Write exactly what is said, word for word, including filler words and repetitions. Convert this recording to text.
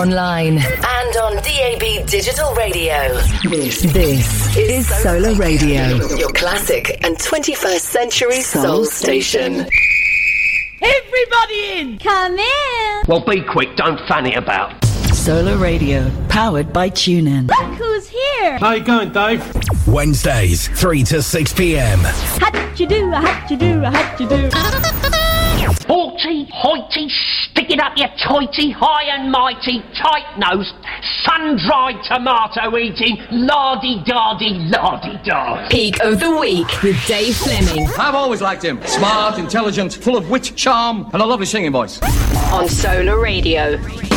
online and on D A B Digital Radio. This, this is Solar Radio, your classic and twenty-first century soul station. Everybody in! Come in! Well, be quick, don't fanny about. Solar Radio, powered by TuneIn. Look who's here! How you going, Dave? Wednesdays, three to six p.m. How'd you do, how'd you do, how'd you do? Sporty, hoity, stick it up your toity, high and mighty, tight-nosed, sun-dried tomato-eating, lardy-dardy, lardy-dar. Peak of the week with Dave Fleming. I've always liked him. Smart, intelligent, full of wit, charm, and a lovely singing voice. On Solar Radio.